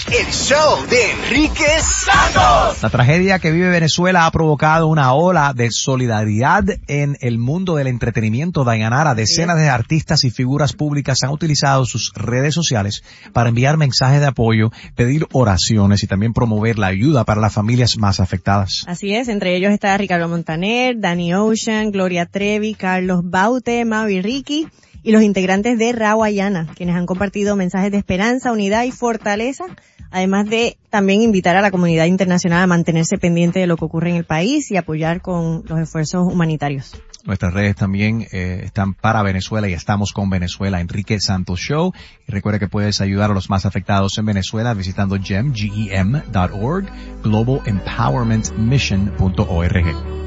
el show de Enrique Santos. La tragedia que vive Venezuela ha provocado una ola de solidaridad en el mundo del entretenimiento. Dayanara, decenas de artistas y figuras públicas han utilizado sus redes sociales para enviar mensajes de apoyo, pedir oraciones y también promover la ayuda para las familias más afectadas. Así es, entre ellos está Ricardo Montaner, Danny Ocean, Gloria Trevi, Carlos Baute, Mavi Ricky y los integrantes de Rawayana, quienes han compartido mensajes de esperanza, unidad y fortaleza, además de también invitar a la comunidad internacional a mantenerse pendiente de lo que ocurre en el país y apoyar con los esfuerzos humanitarios. Nuestras redes también están para Venezuela y estamos con Venezuela, Enrique Santos Show. Y recuerda que puedes ayudar a los más afectados en Venezuela visitando GEM.org, globalempowermentmission.org.